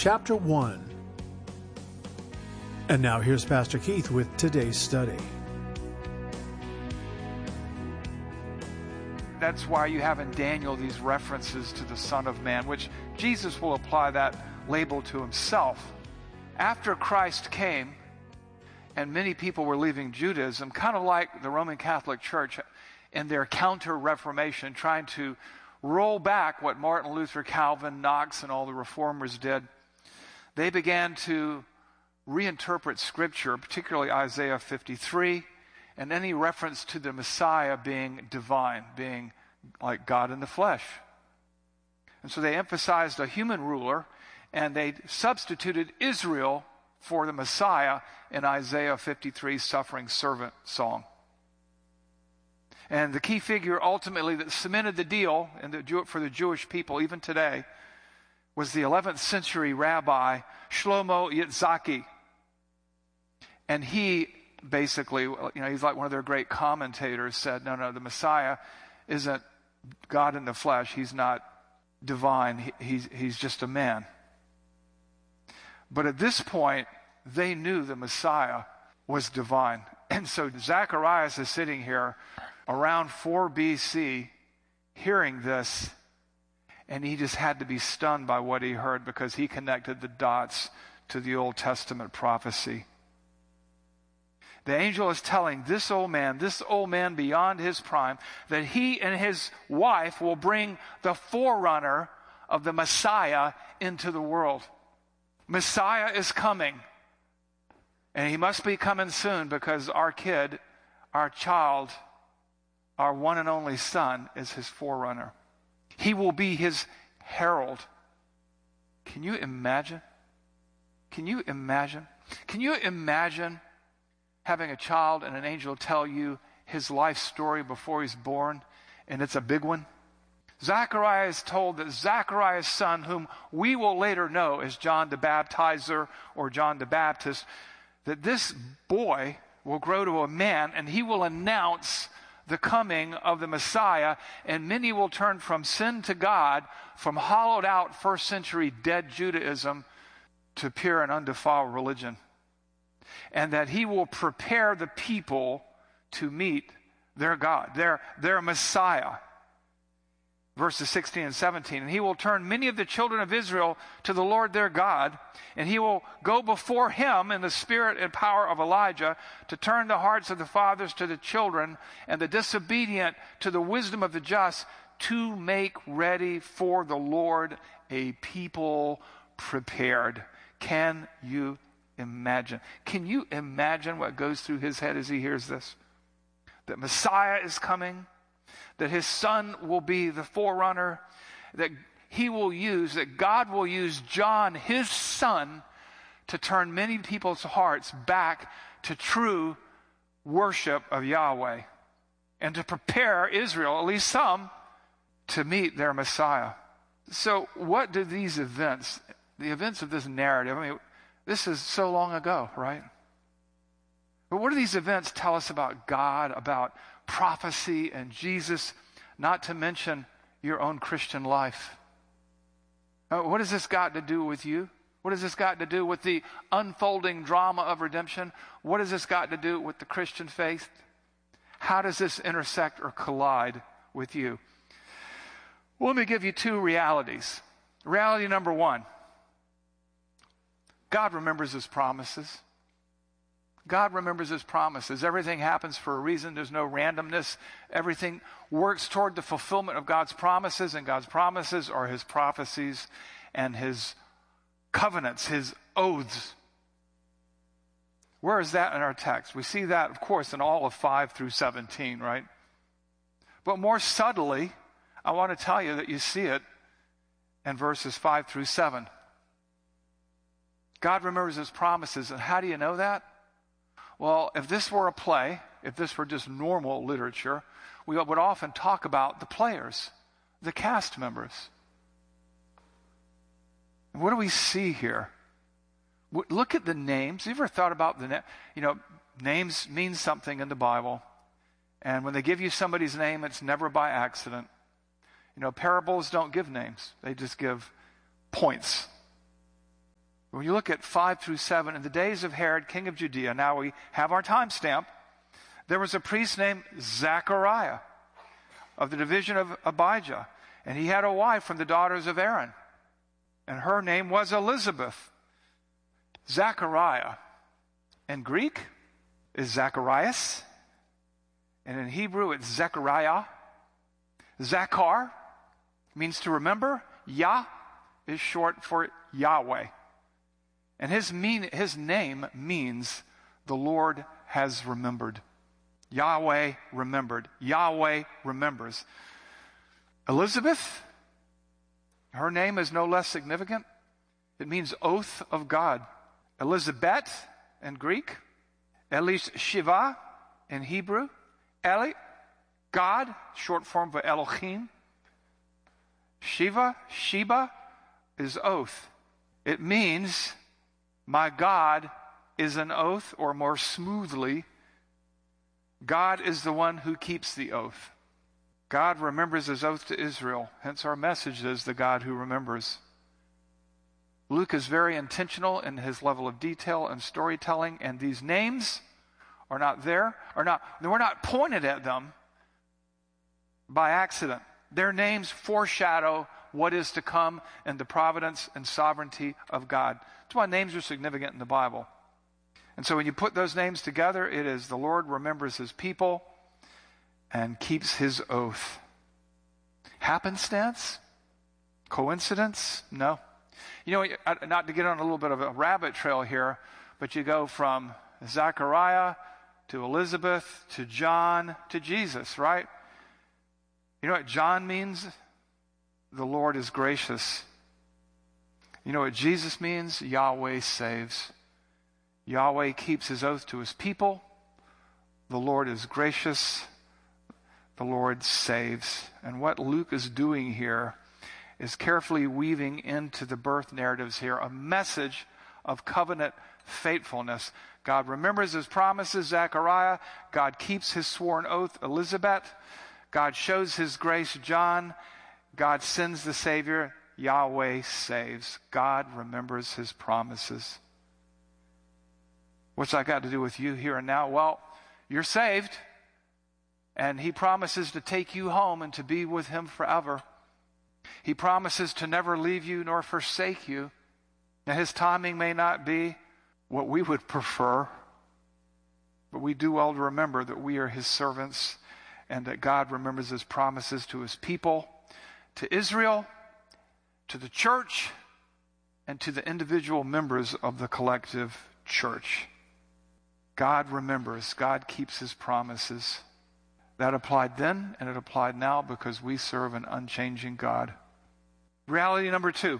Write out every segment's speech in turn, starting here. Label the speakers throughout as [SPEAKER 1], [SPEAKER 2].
[SPEAKER 1] chapter 1. And now here's Pastor Keith with today's study.
[SPEAKER 2] That's why you have in Daniel these references to the Son of Man, which Jesus will apply that label to himself. After Christ came, and many people were leaving Judaism, kind of like the Roman Catholic Church in their counter-reformation, trying to roll back what Martin Luther, Calvin, Knox, and all the reformers did. They began to reinterpret Scripture, particularly Isaiah 53, and any reference to the Messiah being divine, being like God in the flesh. And so they emphasized a human ruler, and they substituted Israel for the Messiah in Isaiah 53's suffering servant song. And the key figure ultimately that cemented the deal for the Jewish people even today was the 11th century rabbi Shlomo Yitzhaki. And he basically, he's like one of their great commentators, said, no, the Messiah isn't God in the flesh. He's not divine. He's just a man. But at this point, they knew the Messiah was divine. And so Zacharias is sitting here around 4 BC hearing this, and he just had to be stunned by what he heard because he connected the dots to the Old Testament prophecy. The angel is telling this old man beyond his prime, that he and his wife will bring the forerunner of the Messiah into the world. Messiah is coming. And he must be coming soon because our kid, our child, our one and only son is his forerunner. He will be his herald. Can you imagine? Can you imagine? Can you imagine having a child and an angel tell you his life story before he's born, and it's a big one? Zachariah is told that Zachariah's son, whom we will later know as John the Baptizer or John the Baptist, that this boy will grow to a man and he will announce the coming of the Messiah, and many will turn from sin to God, from hollowed out first century dead Judaism to pure and undefiled religion. And that he will prepare the people to meet their God, their Messiah. Verses 16 and 17, and he will turn many of the children of Israel to the Lord their God, and he will go before him in the spirit and power of Elijah to turn the hearts of the fathers to the children and the disobedient to the wisdom of the just, to make ready for the Lord a people prepared. Can you imagine? Can you imagine what goes through his head as he hears this? That Messiah is coming, that his son will be the forerunner, that God will use John, his son, to turn many people's hearts back to true worship of Yahweh, and to prepare Israel, at least some, to meet their Messiah. So what do these events, the events of this narrative, this is so long ago, right? But what do these events tell us about God, about prophecy and Jesus, not to mention your own Christian life? What has this got to do with you? What has this got to do with the unfolding drama of redemption? What has this got to do with the Christian faith? How does this intersect or collide with you? Well, let me give you two realities. Reality number one, God remembers his promises. God remembers his promises. Everything happens for a reason. There's no randomness. Everything works toward the fulfillment of God's promises, and God's promises are his prophecies and his covenants, his oaths. Where is that in our text? We see that, of course, in all of 5 through 17, right? But more subtly, I want to tell you that you see it in verses 5 through 7. God remembers his promises, and how do you know that? Well, if this were a play, if this were just normal literature, we would often talk about the players, the cast members. What do we see here? Look at the names. You ever thought about names mean something in the Bible. And when they give you somebody's name, it's never by accident. Parables don't give names. They just give points. When you look at 5 through 7, in the days of Herod, king of Judea, now we have our timestamp, there was a priest named Zechariah of the division of Abijah, and he had a wife from the daughters of Aaron, and her name was Elizabeth. Zechariah in Greek is Zacharias, and in Hebrew it's Zechariah. Zachar means to remember. Yah is short for Yahweh. And his name means the Lord has remembered. Yahweh remembered. Yahweh remembers. Elizabeth, her name is no less significant. It means oath of God. Elizabeth in Greek. Shiva in Hebrew. Eli, God, short form for Elohim. Sheba is oath. It means my God is an oath, or more smoothly, God is the one who keeps the oath. God remembers his oath to Israel. Hence our message is the God who remembers. Luke is very intentional in his level of detail and storytelling, and these names are not there, we're not pointed at them by accident. Their names foreshadow what is to come in the providence and sovereignty of God. That's why names are significant in the Bible. And so when you put those names together, it is the Lord remembers his people and keeps his oath. Happenstance? Coincidence? No. You know, not to get on a little bit of a rabbit trail here, but you go from Zechariah to Elizabeth to John to Jesus, right? You know what John means? The Lord is gracious. You know what Jesus means? Yahweh saves. Yahweh keeps his oath to his people. The Lord is gracious. The Lord saves. And what Luke is doing here is carefully weaving into the birth narratives here a message of covenant faithfulness. God remembers his promises, Zechariah. God keeps his sworn oath, Elizabeth. God shows his grace, John. God sends the Savior, Yahweh saves. God remembers his promises. What's that got to do with you here and now? Well, you're saved, and he promises to take you home and to be with him forever. He promises to never leave you nor forsake you. Now, his timing may not be what we would prefer, but we do well to remember that we are his servants and that God remembers his promises to his people, to Israel, to the church, and to the individual members of the collective church. God remembers. God keeps his promises. That applied then, and it applied now because we serve an unchanging God. Reality number 2.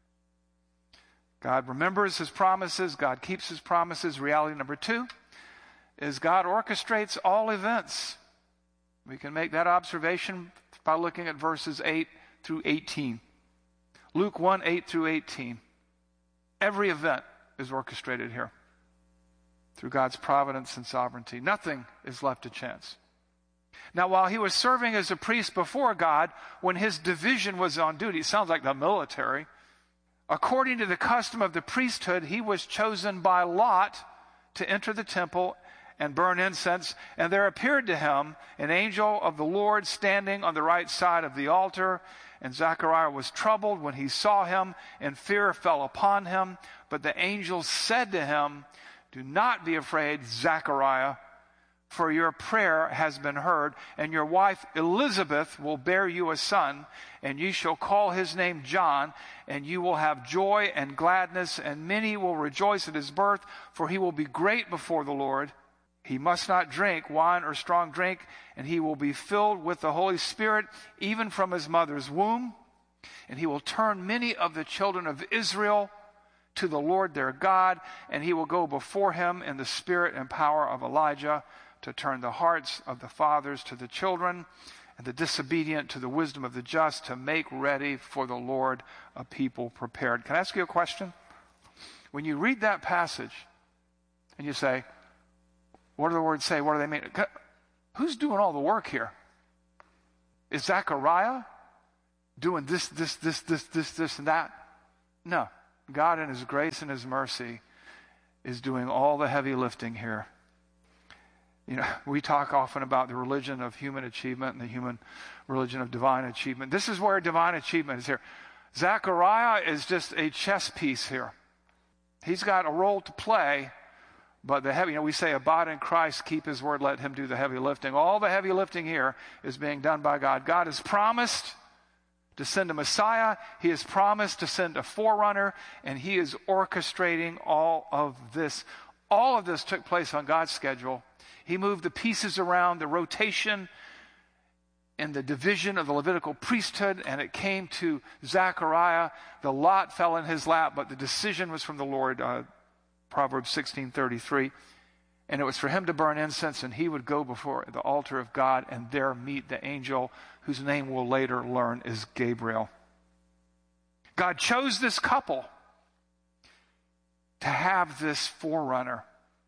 [SPEAKER 2] God remembers his promises. God keeps his promises. Reality number 2 is God orchestrates all events. We can make that observation by looking at verses 8 through 18. Luke 1, 8 through 18. Every event is orchestrated here through God's providence and sovereignty. Nothing is left to chance. Now, while he was serving as a priest before God, when his division was on duty, it sounds like the military, according to the custom of the priesthood, he was chosen by lot to enter the temple and burn incense. And there appeared to him an angel of the Lord standing on the right side of the altar. And Zechariah was troubled when he saw him, and fear fell upon him. But the angel said to him, "Do not be afraid, Zechariah, for your prayer has been heard, and your wife Elizabeth will bear you a son, and you shall call his name John, and you will have joy and gladness, and many will rejoice at his birth, for he will be great before the Lord. He must not drink wine or strong drink, and he will be filled with the Holy Spirit, even from his mother's womb. And he will turn many of the children of Israel to the Lord their God, and he will go before him in the spirit and power of Elijah, to turn the hearts of the fathers to the children, and the disobedient to the wisdom of the just, to make ready for the Lord a people prepared." Can I ask you a question? When you read that passage and you say, what do the words say? What do they mean? Who's doing all the work here? Is Zechariah doing this, and that? No. God in his grace and his mercy is doing all the heavy lifting here. You know, we talk often about the religion of human achievement and the human religion of divine achievement. This is where divine achievement is here. Zechariah is just a chess piece here. He's got a role to play, but the heavy, we say, abide in Christ, keep his word, let him do the heavy lifting. All the heavy lifting here is being done by God. God has promised to send a Messiah. He has promised to send a forerunner, and he is orchestrating all of this. All of this took place on God's schedule. He moved the pieces around, the rotation and the division of the Levitical priesthood, and it came to Zechariah. The lot fell in his lap, but the decision was from the Lord, Proverbs 16:33. And it was for him to burn incense, and he would go before the altar of God and there meet the angel whose name we'll later learn is Gabriel. God chose this couple to have this forerunner.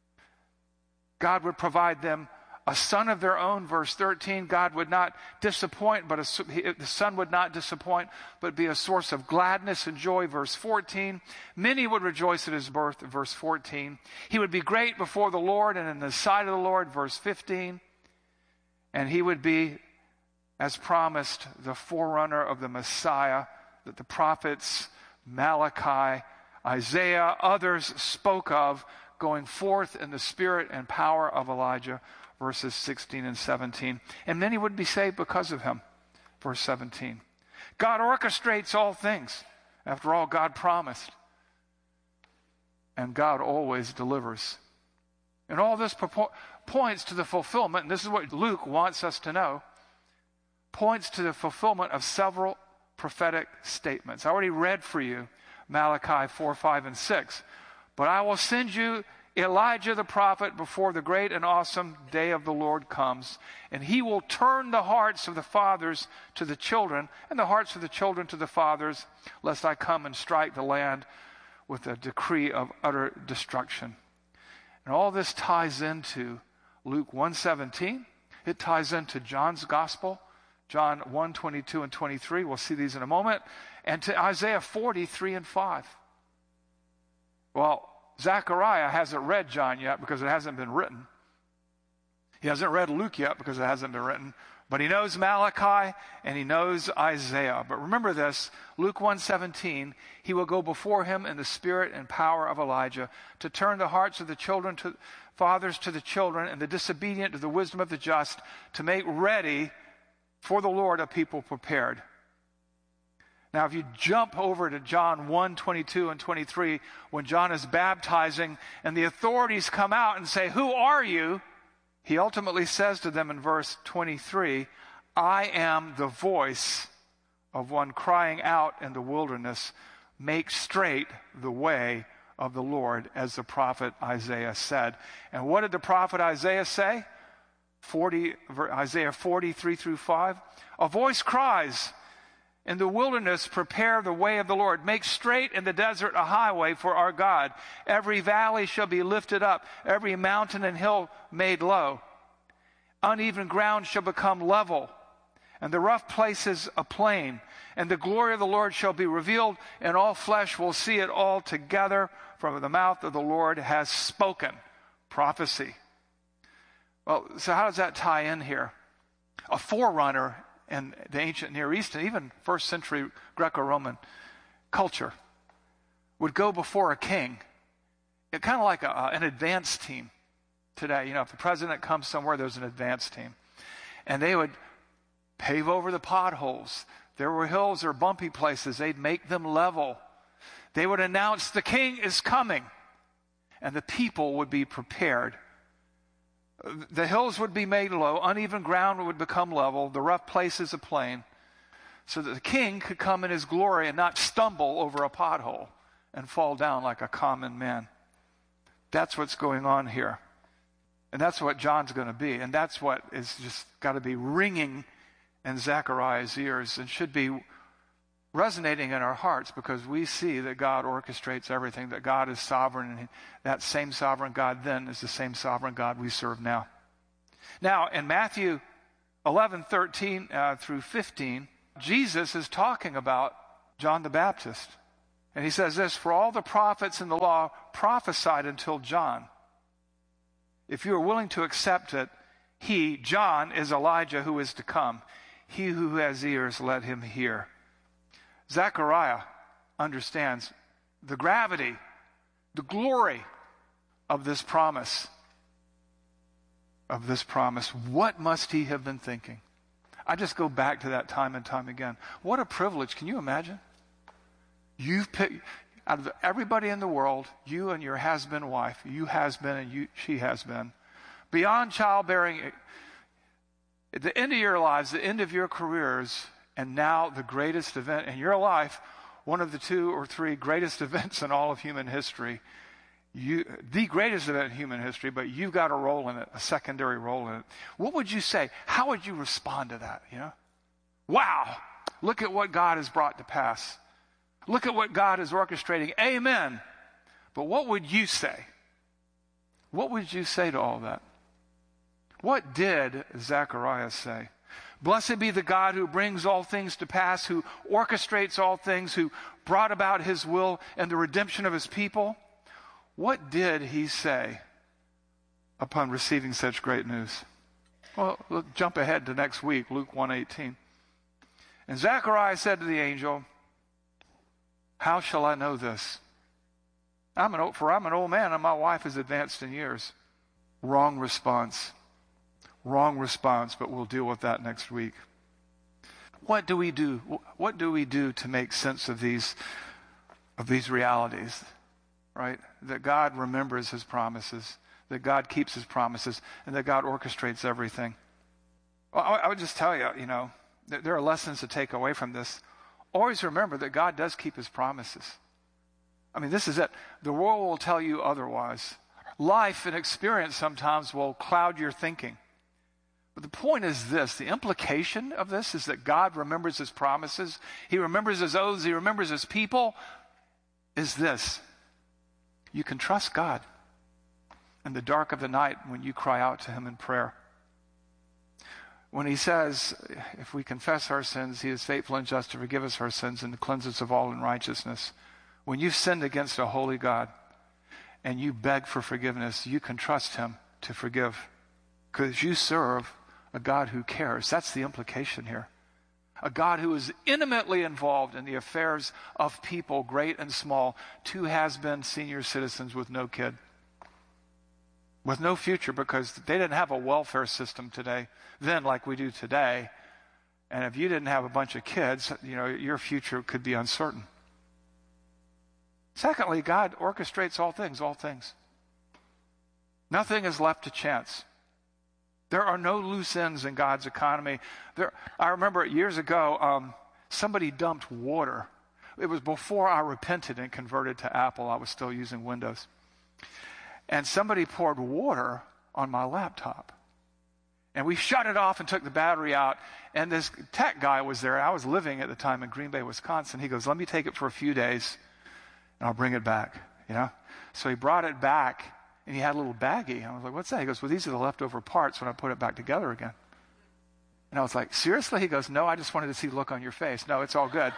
[SPEAKER 2] God would provide them a son of their own, verse 13. God would not disappoint, but the son would not disappoint, but be a source of gladness and joy, verse 14. Many would rejoice at his birth, verse 14. He would be great before the Lord and in the sight of the Lord, verse 15. And he would be, as promised, the forerunner of the Messiah that the prophets Malachi, Isaiah, others spoke of, going forth in the spirit and power of Elijah, verses 16 and 17. And many would be saved because of him, verse 17. God orchestrates all things. After all, God promised. And God always delivers. And all this points to the fulfillment, and this is what Luke wants us to know, points to the fulfillment of several prophetic statements. I already read for you Malachi 4, 5, and 6. But I will send you Elijah the prophet before the great and awesome day of the Lord comes, and he will turn the hearts of the fathers to the children, and the hearts of the children to the fathers, lest I come and strike the land with a decree of utter destruction. And all this ties into Luke 1:17. It ties into John's gospel, John 1:22 and 23. We'll see these in a moment. And to Isaiah 40:3 and 5. Well, Zechariah hasn't read John yet because it hasn't been written. He hasn't read Luke yet because it hasn't been written. But he knows Malachi and he knows Isaiah. But remember this, Luke 1:17, he will go before him in the spirit and power of Elijah to turn the hearts of the children to fathers to the children and the disobedient to the wisdom of the just, to make ready for the Lord a people prepared. Now, if you jump over to John 1:22 and 23, when John is baptizing and the authorities come out and say, "Who are you?" He ultimately says to them in verse 23, "I am the voice of one crying out in the wilderness, make straight the way of the Lord," as the prophet Isaiah said. And what did the prophet Isaiah say? Isaiah 40:3 through 5. A voice cries, "In the wilderness, prepare the way of the Lord. Make straight in the desert a highway for our God. Every valley shall be lifted up, every mountain and hill made low. Uneven ground shall become level, and the rough places a plain. And the glory of the Lord shall be revealed, and all flesh will see it all together, for the mouth of the Lord has spoken." Prophecy. Well, so how does that tie in here? A forerunner in the ancient Near East and even first century Greco-Roman culture would go before a king. It kind of like an advance team today. You know, if the president comes somewhere, there's an advance team. And they would pave over the potholes. There were hills or bumpy places. They'd make them level. They would announce the king is coming, and the people would be prepared. The hills would be made low, uneven ground would become level, the rough places a plain, so that the king could come in his glory and not stumble over a pothole and fall down like a common man. That's what's going on here. And that's what John's going to be. And that's what is just got to be ringing in Zechariah's ears and should be resonating in our hearts, because we see that God orchestrates everything, that God is sovereign, and that same sovereign God then is the same sovereign God we serve now. Now, in Matthew 11:13 through 15, Jesus is talking about John the Baptist. And he says this, for all the prophets in the law prophesied until John. If you are willing to accept it, he, John, is Elijah who is to come. He who has ears, let him hear. Zechariah understands the gravity, the glory of this promise. What must he have been thinking? I just go back to that time and time again. What a privilege. Can you imagine? You've picked, out of everybody in the world, you and your has-been wife, you has been and she has been, beyond childbearing, at the end of your lives, the end of your careers, and now the greatest event in your life, one of the 2 or 3 greatest events in all of human history, the greatest event in human history, but you've got a role in it, a secondary role in it. What would you say? How would you respond to that? Wow, look at what God has brought to pass. Look at what God is orchestrating. Amen. But what would you say? What would you say to all that? What did Zechariah say? Blessed be the God who brings all things to pass, who orchestrates all things, who brought about his will and the redemption of his people. What did he say upon receiving such great news? Well, let's jump ahead to next week, Luke 1:18. And Zechariah said to the angel, how shall I know this? I'm an old man and my wife is advanced in years. Wrong response, but we'll deal with that next week. What do we do? What do we do to make sense of these realities, right? That God remembers his promises, that God keeps his promises, and that God orchestrates everything. Well, I would just tell you, there are lessons to take away from this. Always remember that God does keep his promises. I mean, this is it. The world will tell you otherwise. Life and experience sometimes will cloud your thinking. But the point is this, the implication of this is that God remembers his promises. He remembers his oaths. He remembers his people. Is this: you can trust God in the dark of the night when you cry out to him in prayer. When he says, if we confess our sins, he is faithful and just to forgive us our sins and to cleanse us of all unrighteousness. When you've sinned against a holy God and you beg for forgiveness, you can trust him to forgive because you serve a God who cares. That's the implication here. A God who is intimately involved in the affairs of people, great and small, 2 has-been senior citizens with no kid, with no future because they didn't have a welfare system then like we do today. And if you didn't have a bunch of kids, your future could be uncertain. Secondly, God orchestrates all things. Nothing is left to chance. There are no loose ends in God's economy. I remember years ago, somebody dumped water. It was before I repented and converted to Apple. I was still using Windows. And somebody poured water on my laptop. And we shut it off and took the battery out. And this tech guy was there. I was living at the time in Green Bay, Wisconsin. He goes, let me take it for a few days and I'll bring it back, So he brought it back and he had a little baggie. I was like, what's that? He goes, well, these are the leftover parts when I put it back together again. And I was like, seriously? He goes, no, I just wanted to see the look on your face. No, it's all good.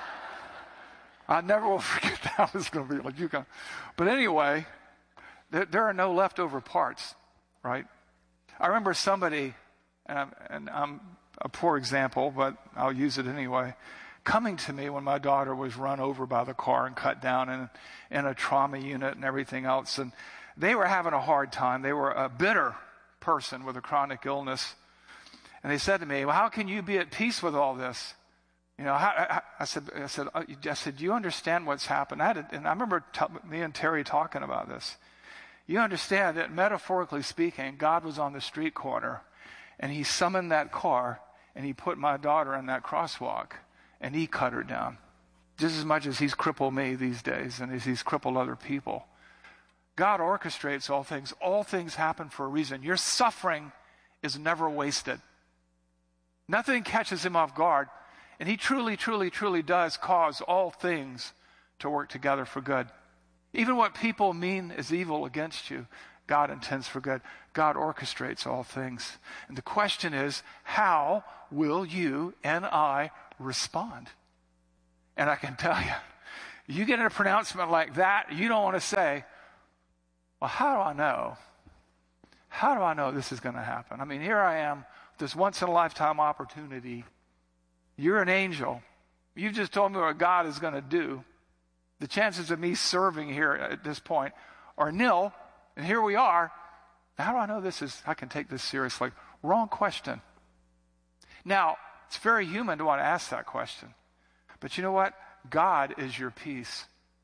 [SPEAKER 2] I never will forget that. I was going to be like, you can. But anyway, there are no leftover parts, right? I remember somebody, and I'm a poor example, but I'll use it anyway, coming to me when my daughter was run over by the car and cut down in a trauma unit and everything else. And they were having a hard time. They were a bitter person with a chronic illness. And they said to me, well, how can you be at peace with all this? I said, do you understand what's happened? And I remember me and Terry talking about this. You understand that metaphorically speaking, God was on the street corner and he summoned that car and he put my daughter in that crosswalk and he cut her down. Just as much as he's crippled me these days and as he's crippled other people. God orchestrates all things. All things happen for a reason. Your suffering is never wasted. Nothing catches him off guard. And he truly, truly, truly does cause all things to work together for good. Even what people mean as evil against you, God intends for good. God orchestrates all things. And the question is, how will you and I respond? And I can tell you, You get a pronouncement like that, you don't want to say, well, how do I know? How do I know this is going to happen? I mean, here I am, this once-in-a-lifetime opportunity. You're an angel. You've just told me what God is going to do. The chances of me serving here at this point are nil, and here we are. How do I know I can take this seriously? Wrong question. Now, it's very human to want to ask that question. But you know what? God is your peace.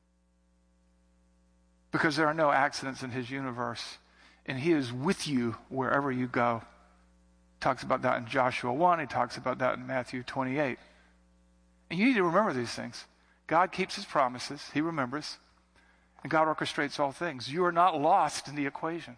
[SPEAKER 2] Because there are no accidents in his universe. And he is with you wherever you go. He talks about that in Joshua 1. He talks about that in Matthew 28. And you need to remember these things. God keeps his promises. He remembers. And God orchestrates all things. You are not lost in the equation.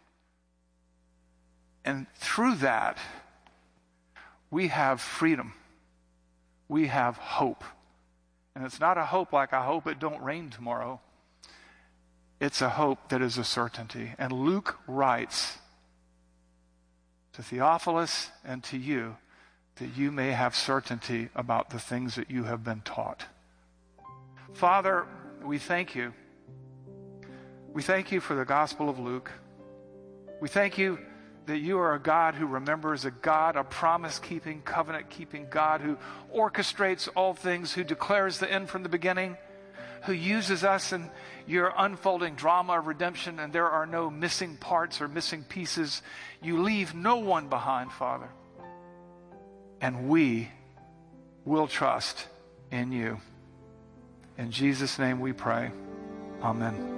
[SPEAKER 2] And through that, we have freedom. We have hope. And it's not a hope like I hope it don't rain tomorrow. It's a hope that is a certainty. And Luke writes to Theophilus and to you that you may have certainty about the things that you have been taught. Father, we thank you. We thank you for the Gospel of Luke. We thank you that you are a God who remembers, a promise-keeping, covenant-keeping God who orchestrates all things, who declares the end from the beginning, who uses us in your unfolding drama of redemption, and there are no missing parts or missing pieces. You leave no one behind, Father. And we will trust in you. In Jesus' name we pray. Amen.